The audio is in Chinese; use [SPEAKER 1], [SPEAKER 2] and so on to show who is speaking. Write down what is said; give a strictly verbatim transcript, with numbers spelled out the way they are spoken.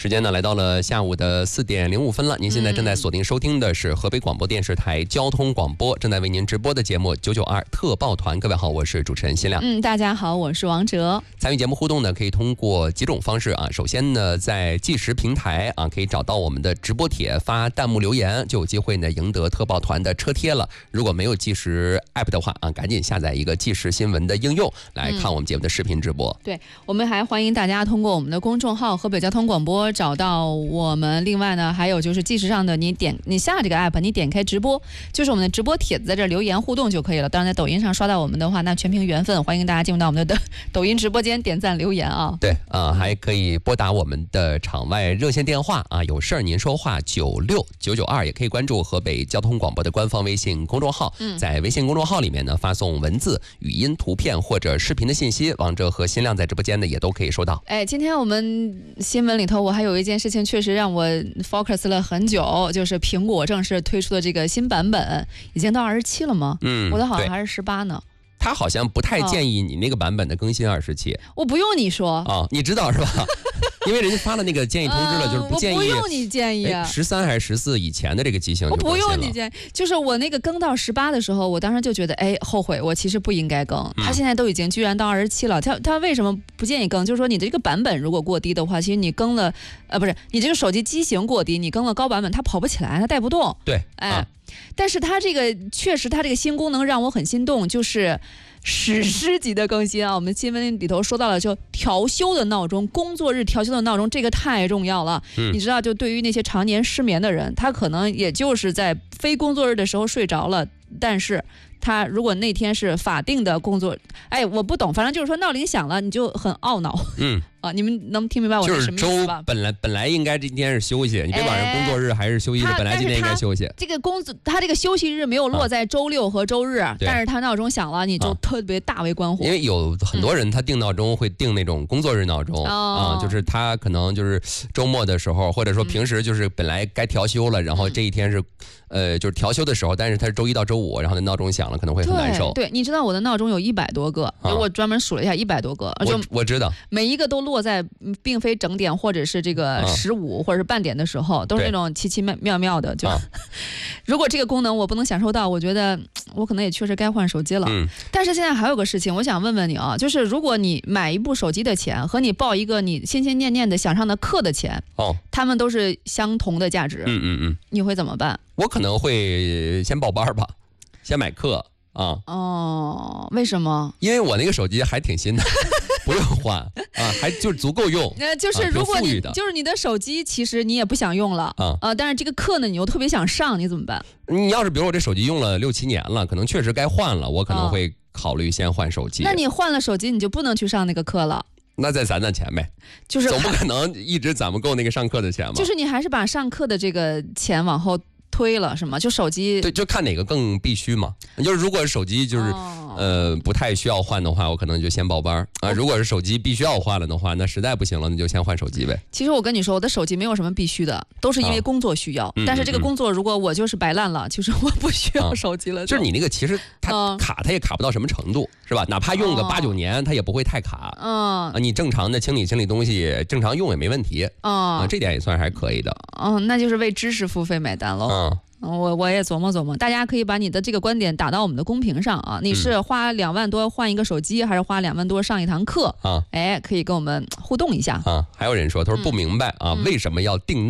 [SPEAKER 1] 时间呢来到了下午的四点零五分了。您现在正在锁定收听的是河北广播电视台交通广播，正在为您直播的节目九九二特报团。各位好，我是主持人辛亮。
[SPEAKER 2] 嗯，大家好，我是王哲。
[SPEAKER 1] 参与节目互动呢，可以通过几种方式啊。首先呢，在计时平台啊，可以找到我们的直播帖，发弹幕留言，就有机会呢赢得特报团的车贴了。如果没有计时 app 的话啊，赶紧下载一个计时新闻的应用来看我们节目的视频直播。
[SPEAKER 2] 嗯、对，我们还欢迎大家通过我们的公众号河北交通广播找到我们。另外呢，还有就是计时上的，你点你下这个 app， 你点开直播，就是我们的直播帖子，在这留言互动就可以了。当然，在抖音上刷到我们的话，那全凭缘分，欢迎大家进入到我们的抖抖音直播间点赞留言啊。
[SPEAKER 1] 对啊、呃，还可以拨打我们的场外热线电话啊，有事儿您说话九六九九二，也可以关注河北交通广播的官方微信公众号，嗯、在微信公众号里面呢发送文字、语音、图片或者视频的信息，王哲和新亮在直播间呢也都可以收到。
[SPEAKER 2] 哎，今天我们新闻里头，我还有一件事情确实让我 focus 了很久，就是苹果正式推出的这个新版本，已经到二十七了吗？
[SPEAKER 1] 嗯，
[SPEAKER 2] 我的好像还是十八呢。
[SPEAKER 1] 他好像不太建议你那个版本的更新二十七，
[SPEAKER 2] 我不用你说
[SPEAKER 1] 啊，你知道是吧？因为人家发了那个建议通知了，就是不建议。
[SPEAKER 2] 我不用你建议。
[SPEAKER 1] 十三还是十四以前的这个机型，
[SPEAKER 2] 我不用你建议。就是我那个更到十八的时候，我当时就觉得，哎，后悔，我其实不应该更。嗯、他现在都已经居然到二十七了，他他为什么不建议更？就是说你的这个版本如果过低的话，其实你更了，呃，不是你这个手机机型过低，你更了高版本，它跑不起来，它带不动。
[SPEAKER 1] 对，
[SPEAKER 2] 哎，
[SPEAKER 1] 啊、
[SPEAKER 2] 但是它这个确实，它这个新功能让我很心动，就是。史诗级的更新啊！我们新闻里头说到了，就调休的闹钟，工作日调休的闹钟，这个太重要了。嗯、你知道，就对于那些常年失眠的人，他可能也就是在非工作日的时候睡着了，但是他如果那天是法定的工作，哎，我不懂，反正就是说闹铃响了，你就很懊恼。嗯。啊，你们能听明白我是什么意思吧？
[SPEAKER 1] 就是周本来本来应该今天是休息，你别把人工作日还是休息日，本来今天应该休息。
[SPEAKER 2] 这个工作，他这个休息日没有落在周六和周日，啊、但是他闹钟响了，你就特别大为关火。
[SPEAKER 1] 因为有很多人他定闹钟会定那种工作日闹钟、嗯、啊，就是他可能就是周末的时候，或者说平时就是本来该调休了，嗯、然后这一天是呃就是调休的时候，但是他是周一到周五，然后那闹钟响了，可能会很难受。
[SPEAKER 2] 对，对你知道我的闹钟有一百多个，啊、我专门数了一下，一百多个，
[SPEAKER 1] 我我知道，
[SPEAKER 2] 每一个都落在并非整点或者是这个十五、啊、或者是半点的时候，都是那种奇奇妙妙的。就、啊、如果这个功能我不能享受到，我觉得我可能也确实该换手机了。嗯、但是现在还有个事情，我想问问你啊，就是如果你买一部手机的钱和你报一个你心心念念的想上的课的钱，哦，他们都是相同的价值。
[SPEAKER 1] 嗯嗯嗯，
[SPEAKER 2] 你会怎么办？
[SPEAKER 1] 我可能会先报班吧，先买课啊。
[SPEAKER 2] 哦，为什么？
[SPEAKER 1] 因为我那个手机还挺新的。不用换啊，还就是足够用。
[SPEAKER 2] 那、呃、就是如果你、啊、就是你的手机，其实你也不想用了啊、呃，但是这个课呢，你又特别想上，你怎么办？
[SPEAKER 1] 你要是比如我这手机用了六七年了，可能确实该换了，我可能会考虑先换手机。
[SPEAKER 2] 那你换了手机，你就不能去上那个课了？
[SPEAKER 1] 那再攒攒钱呗，
[SPEAKER 2] 就是
[SPEAKER 1] 总不可能一直攒不够那个上课的钱嘛。
[SPEAKER 2] 就是你还是把上课的这个钱往后推了是吗？就手机
[SPEAKER 1] 对，就看哪个更必须嘛。就是如果手机就是、哦、呃不太需要换的话，我可能就先报班啊、呃。如果是手机必须要换了的话，那实在不行了，那就先换手机呗。
[SPEAKER 2] 其实我跟你说，我的手机没有什么必须的，都是因为工作需要。啊、但是这个工作如果我就是摆烂了，就是我不需要手机了。
[SPEAKER 1] 啊、就是你那个其實它卡它也卡不到什么程度，是吧？哪怕用个八九年，它也不会太卡。嗯、啊，你正常的清理清理东西，正常用也没问题。啊、呃，这点也算是还可以的。
[SPEAKER 2] 嗯，那就是为知识付费买单喽。嗯。我我也琢磨琢磨，大家可以把你的这个观点打到我们的公屏上啊！你是花两万多换一个手机，还是花两万多上一堂课啊？哎，可以跟我们互动一下
[SPEAKER 1] 啊！还有人说，他说不明白啊，嗯、为什么要定